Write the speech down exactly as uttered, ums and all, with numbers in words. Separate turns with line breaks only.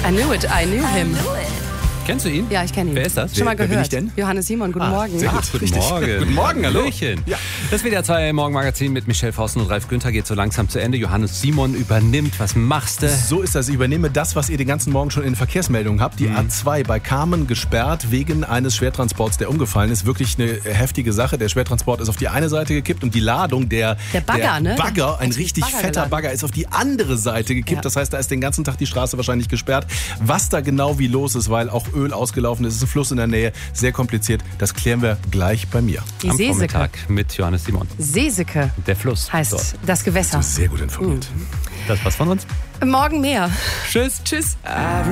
I knew it, I knew him.
Kennst du ihn?
Ja, ich kenne ihn.
Wer ist das?
Schon mal
Wer- wer
gehört.
bin ich denn?
Johannes Simon, guten
Ah,
Morgen.
sehr gut.
Ach, guten
Richtig.
Morgen.
Guten Morgen, hallo.
Hallöchen.
Ja.
Das W D R zwei Morgenmagazin mit Michelle Forsten und Ralf Günther geht so langsam zu Ende. Johannes Simon übernimmt. Was machst du?
So ist das. Ich übernehme das, was ihr den ganzen Morgen schon in den Verkehrsmeldungen habt. Die A zwei bei Kamen gesperrt wegen eines Schwertransports, der umgefallen ist. Wirklich eine heftige Sache. Der Schwertransport ist auf die eine Seite gekippt und die Ladung, der,
Der Bagger,
der
ne?
Bagger, ein
Hat sich
richtig
Bagger
fetter
geladen.
Bagger, ist auf die andere Seite gekippt.
Ja.
Das heißt, da ist den ganzen Tag die Straße wahrscheinlich gesperrt. Was da genau wie los ist, weil auch Öl ausgelaufen ist, ist ein Fluss in der Nähe. Sehr kompliziert. Das klären wir gleich bei mir.
Die
Am
Seeseke.
Vormittag mit Johannes Simon.
Seeseke
Der Fluss.
heißt
Dort.
das Gewässer.
Sehr gut informiert.
Das war's von uns.
Morgen mehr.
Tschüss.
Tschüss.